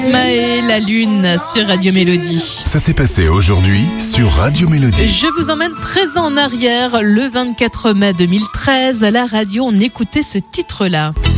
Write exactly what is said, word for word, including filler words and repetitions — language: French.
Maë, la lune sur Radio Mélodie. Ça s'est passé aujourd'hui sur Radio Mélodie. Je vous emmène treize ans en arrière, le vingt-quatre mai deux mille treize, à la radio, on écoutait ce titre-là.